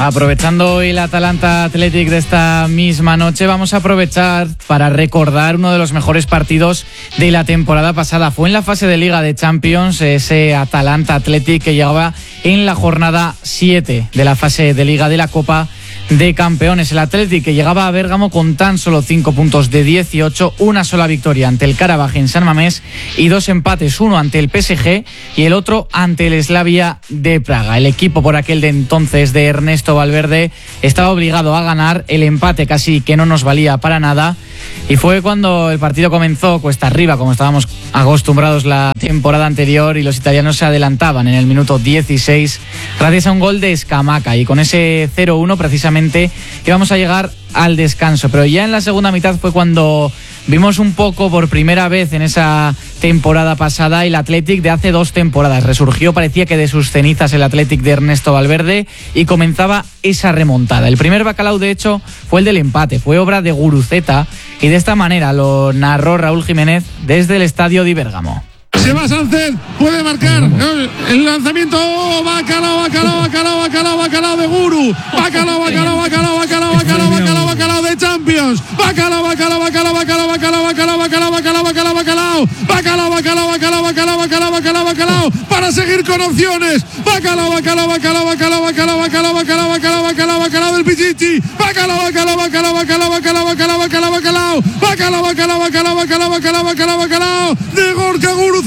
Aprovechando el Atalanta Athletic de esta misma noche, vamos a aprovechar para recordar uno de los mejores partidos de la temporada pasada. Fue en la fase de Liga de Champions, ese Atalanta Athletic que llegaba en la jornada 7 de la fase de Liga de la Copa de Campeones. El Athletic que llegaba a Bérgamo con tan solo 5 puntos de 18, una sola victoria ante el Karabaj en San Mamés y 2 empates, uno ante el PSG y el otro ante el Slavia de Praga. El equipo por aquel de entonces de Ernesto Valverde estaba obligado a ganar, el empate casi que no nos valía para nada, y fue cuando el partido comenzó cuesta arriba, como estábamos acostumbrados la temporada anterior, y los italianos se adelantaban en el minuto 16 gracias a un gol de Scamacca, y con ese 0-1 precisamente íbamos a llegar al descanso. Pero ya en la segunda mitad fue cuando vimos un poco por primera vez en esa temporada pasada el Athletic de hace 2 temporadas. Resurgió, parecía que de sus cenizas, el Athletic de Ernesto Valverde, y comenzaba esa remontada. El primer bacalao, de hecho, fue el del empate, fue obra de Guruceta, y de esta manera lo narró Raúl Jiménez desde el estadio de Bérgamo. Se va Sánchez, puede marcar el lanzamiento. Bacalao de Guru. Bacalao de Champions. Bacalao para seguir con opciones. Bacalao del Pichichi. Bacalao de Gorka Guru.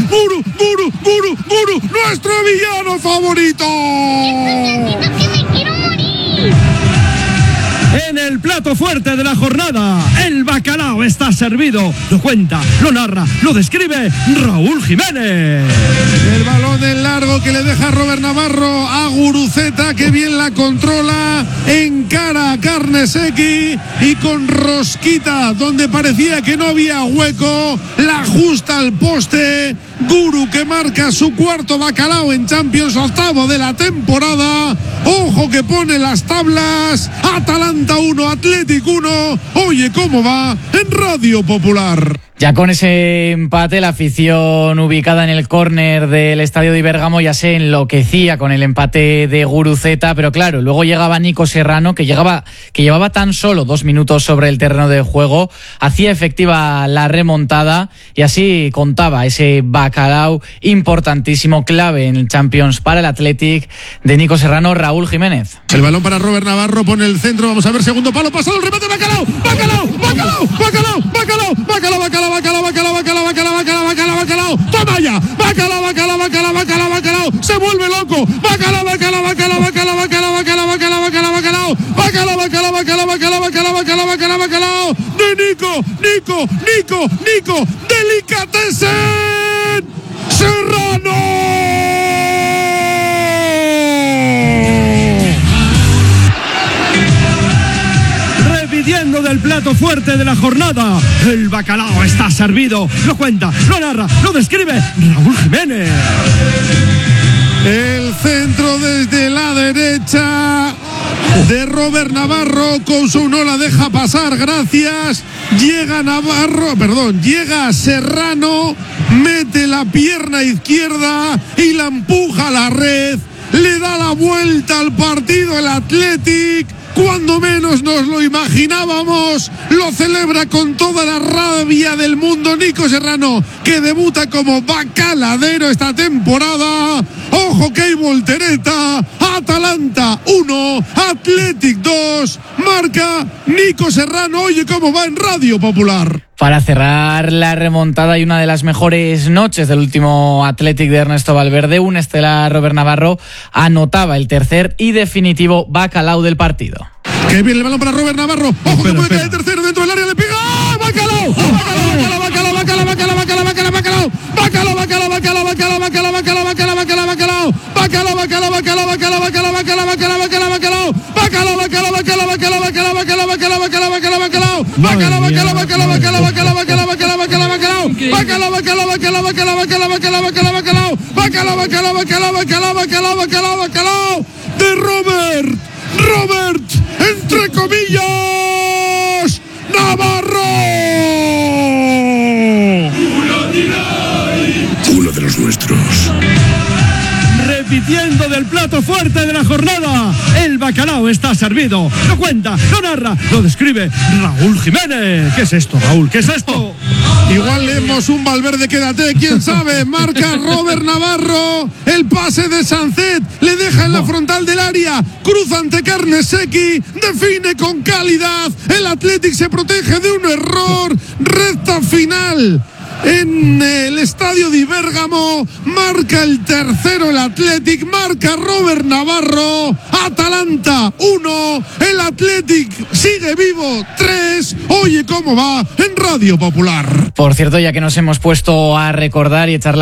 Guru, nuestro villano favorito. Necesito que me quiero morir. En el plato fuerte de la jornada, el bacalao está servido. Lo cuenta, lo narra, lo describe Raúl Jiménez. El balón en largo que le deja Robert Navarro a Guruceta, que bien la controla, encara a Carnesecchi y con rosquita donde parecía que no había hueco, la ajusta al poste. Guru, que marca su 4º bacalao en Champions, 8º de la temporada. Ojo que pone las tablas. Atalanta 1, Athletic 1. Oye cómo va en Radio Popular. Ya con ese empate, la afición ubicada en el córner del estadio de Bérgamo ya se enloquecía con el empate de Guruceta, pero claro, luego llegaba Nico Serrano, que llevaba tan solo 2 minutos sobre el terreno de juego, hacía efectiva la remontada y así contaba ese bacalao importantísimo, clave en el Champions para el Athletic de Nico Serrano. Raúl Jiménez. El balón para Robert Navarro, pone el centro, vamos a ver, segundo palo, pasado el remate, bacalao. Toma ya, bacalao, se vuelve loco, bacalao, de Nico, Delicatessen, Serrano. Repitiendo del plato fuerte de la jornada, el bacalao está servido. Lo cuenta, lo narra, lo describe Raúl Jiménez. El centro desde la derecha de Robert Navarro, Couso no la deja pasar, gracias. Llega Serrano, mete la pierna izquierda y la empuja a la red. Le da la vuelta al partido el Athletic. Cuando menos nos lo imaginábamos, lo celebra con toda la rabia del mundo Nico Serrano, que debuta como bacaladero esta temporada. Ojo que hay voltereta. Atalanta 1, Athletic 2, marca Nico Serrano. Oye cómo va en Radio Popular. Para cerrar la remontada y una de las mejores noches del último Athletic de Ernesto Valverde, un estelar Robert Navarro anotaba el tercer y definitivo bacalao del partido. Que viene el balón para Robert Navarro. Ojo que puede caer el tercero dentro del área, le pega. ¡Ah! ¡Bacalao! De Robert, entre comillas, Navarro. Uno de los nuestros. Repitiendo del plato fuerte de la jornada, el bacalao está servido. Lo cuenta, lo narra, lo describe Raúl Jiménez. ¿Qué es esto, Raúl? ¿Qué es esto? Igual leemos un Valverde, quédate, quién sabe. Marca Robert Navarro. El pase de Sancet le deja en la frontal del área. Cruza ante Carnesecchi. Define con calidad. El Athletic se protege de un error. Recta final en el estadio de Bérgamo. Marca el tercero el Athletic. Marca Robert Navarro. Atalanta 1. El Athletic sigue vivo 3. Oye cómo va en Radio Popular. Por cierto, ya que nos hemos puesto a recordar y echar la